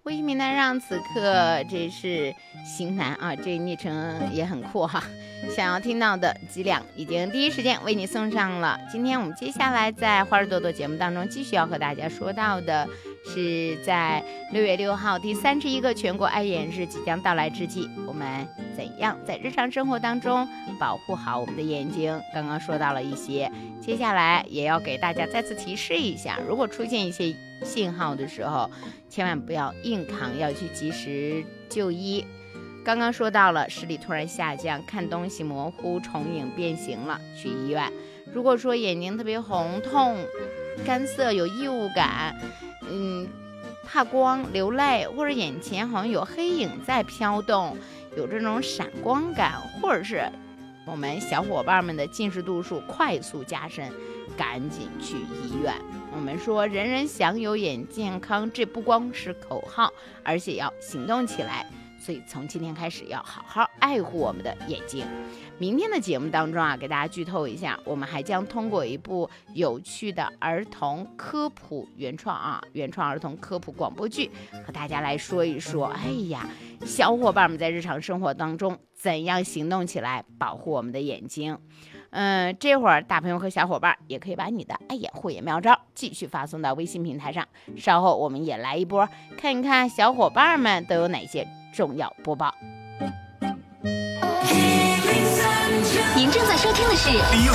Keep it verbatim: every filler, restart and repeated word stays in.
微信平台上此刻这是型男啊，这昵称也很酷哈。想要听到的几两已经第一时间为你送上了。今天我们接下来在花儿朵朵节目当中继续要和大家说到的是，在六月六号第三十一个全国爱眼日即将到来之际，我们怎样在日常生活当中保护好我们的眼睛。刚刚说到了一些，接下来也要给大家再次提示一下，如果出现一些信号的时候，千万不要硬扛，要去及时就医。刚刚说到了视力突然下降，看东西模糊，重影变形了，去医院。如果说眼睛特别红痛、干涩、有异物感，嗯，怕光、流泪，或者眼前好像有黑影在飘动，有这种闪光感，或者是我们小伙伴们的近视度数快速加深，赶紧去医院。我们说人人享有眼健康，这不光是口号，而且要行动起来。所以从今天开始要好好爱护我们的眼睛。明天的节目当中啊，给大家剧透一下，我们还将通过一部有趣的儿童科普原创啊原创儿童科普广播剧，和大家来说一说，哎呀，小伙伴们在日常生活当中怎样行动起来保护我们的眼睛。嗯，这会儿大朋友和小伙伴也可以把你的爱眼护眼妙招继续发送到微信平台上，稍后我们也来一波，看一看小伙伴们都有哪些重要播报。 您正在收听的是